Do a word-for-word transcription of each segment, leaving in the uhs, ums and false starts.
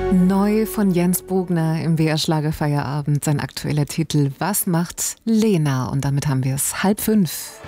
Neu von Jens Bogner im W R-Schlagerfeierabend, sein aktueller Titel Was macht Lena? Und damit haben wir es halb fünf.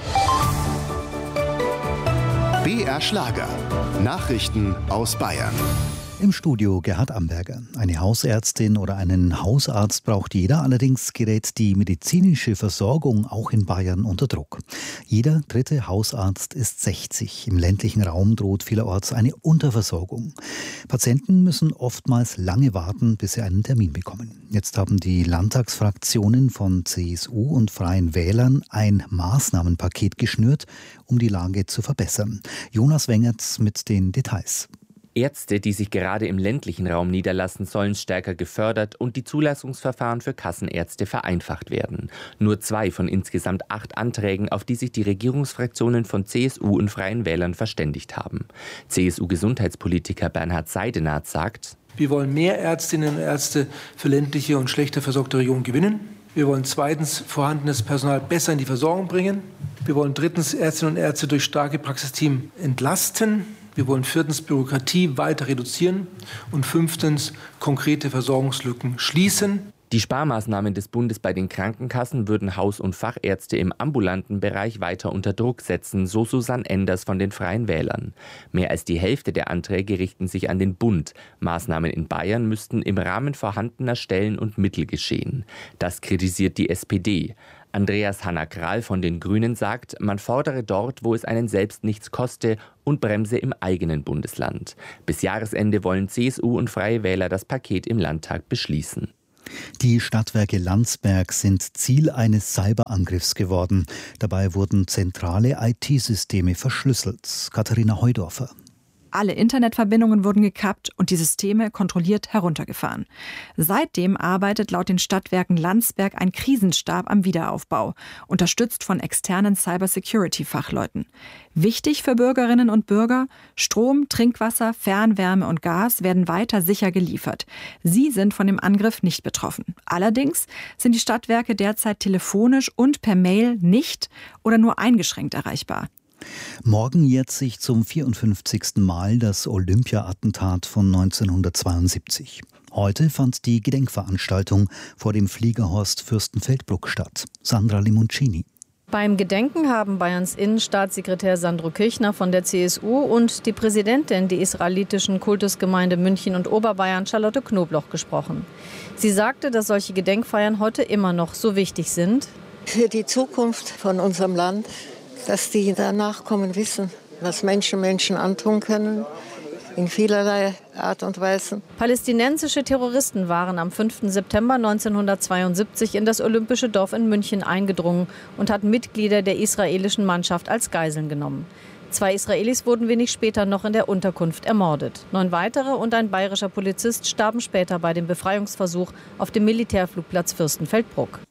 B R-Schlager. Nachrichten aus Bayern. Im Studio Gerhard Amberger. Eine Hausärztin oder einen Hausarzt braucht jeder, allerdings gerät die medizinische Versorgung auch in Bayern unter Druck. Jeder dritte Hausarzt ist sechzig. Im ländlichen Raum droht vielerorts eine Unterversorgung. Patienten müssen oftmals lange warten, bis sie einen Termin bekommen. Jetzt haben die Landtagsfraktionen von C S U und Freien Wählern ein Maßnahmenpaket geschnürt, um die Lage zu verbessern. Jonas Wengertz mit den Details. Ärzte, die sich gerade im ländlichen Raum niederlassen, sollen stärker gefördert und die Zulassungsverfahren für Kassenärzte vereinfacht werden. Nur zwei von insgesamt acht Anträgen, auf die sich die Regierungsfraktionen von C S U und Freien Wählern verständigt haben. C S U-Gesundheitspolitiker Bernhard Seidenath sagt: Wir wollen mehr Ärztinnen und Ärzte für ländliche und schlechter versorgte Regionen gewinnen. Wir wollen zweitens vorhandenes Personal besser in die Versorgung bringen. Wir wollen drittens Ärztinnen und Ärzte durch starke Praxisteams entlasten. Wir wollen viertens Bürokratie weiter reduzieren und fünftens konkrete Versorgungslücken schließen. Die Sparmaßnahmen des Bundes bei den Krankenkassen würden Haus- und Fachärzte im ambulanten Bereich weiter unter Druck setzen, so Susanne Enders von den Freien Wählern. Mehr als die Hälfte der Anträge richten sich an den Bund. Maßnahmen in Bayern müssten im Rahmen vorhandener Stellen und Mittel geschehen. Das kritisiert die S P D. Andreas Hanna-Kral von den Grünen sagt, man fordere dort, wo es einen selbst nichts koste und bremse im eigenen Bundesland. Bis Jahresende wollen C S U und Freie Wähler das Paket im Landtag beschließen. Die Stadtwerke Landsberg sind Ziel eines Cyberangriffs geworden. Dabei wurden zentrale I T-Systeme verschlüsselt. Katharina Heudorfer. Alle Internetverbindungen wurden gekappt und die Systeme kontrolliert heruntergefahren. Seitdem arbeitet laut den Stadtwerken Landsberg ein Krisenstab am Wiederaufbau, unterstützt von externen Cybersecurity-Fachleuten. Wichtig für Bürgerinnen und Bürger: Strom, Trinkwasser, Fernwärme und Gas werden weiter sicher geliefert. Sie sind von dem Angriff nicht betroffen. Allerdings sind die Stadtwerke derzeit telefonisch und per Mail nicht oder nur eingeschränkt erreichbar. Morgen jährt sich zum vierundfünfzigsten Mal das Olympia-Attentat von neunzehnhundertzweiundsiebzig. Heute fand die Gedenkveranstaltung vor dem Fliegerhorst Fürstenfeldbruck statt. Sandra Limoncini. Beim Gedenken haben Bayerns Innenstaatssekretär Sandro Kirchner von der C S U und die Präsidentin der israelitischen Kultusgemeinde München und Oberbayern, Charlotte Knobloch, gesprochen. Sie sagte, dass solche Gedenkfeiern heute immer noch so wichtig sind. Für die Zukunft von unserem Land, dass die Nachkommen wissen, was Menschen Menschen antun können, in vielerlei Art und Weise. Palästinensische Terroristen waren am fünften September neunzehnhundertzweiundsiebzig in das Olympische Dorf in München eingedrungen und hatten Mitglieder der israelischen Mannschaft als Geiseln genommen. Zwei Israelis wurden wenig später noch in der Unterkunft ermordet. Neun weitere und ein bayerischer Polizist starben später bei dem Befreiungsversuch auf dem Militärflugplatz Fürstenfeldbruck.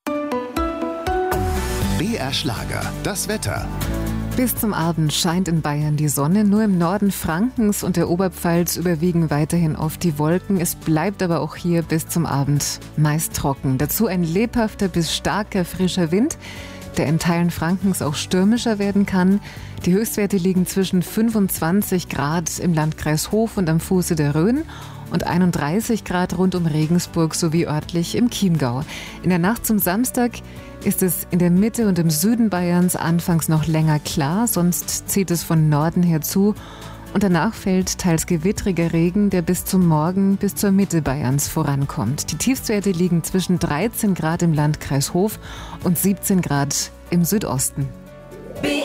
B R-Schlager, das Wetter. Bis zum Abend scheint in Bayern die Sonne. Nur im Norden Frankens und der Oberpfalz überwiegen weiterhin oft die Wolken. Es bleibt aber auch hier bis zum Abend meist trocken. Dazu ein lebhafter bis starker frischer Wind, der in Teilen Frankens auch stürmischer werden kann. Die Höchstwerte liegen zwischen fünfundzwanzig Grad im Landkreis Hof und am Fuße der Rhön und einunddreißig Grad rund um Regensburg sowie örtlich im Chiemgau. In der Nacht zum Samstag ist es in der Mitte und im Süden Bayerns anfangs noch länger klar, sonst zieht es von Norden her zu und danach fällt teils gewittriger Regen, der bis zum Morgen bis zur Mitte Bayerns vorankommt. Die Tiefstwerte liegen zwischen dreizehn Grad im Landkreis Hof und siebzehn Grad im Südosten. B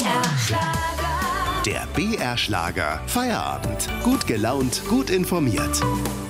R-Schlager. Der B R-Schlager Feierabend. Gut gelaunt, gut informiert.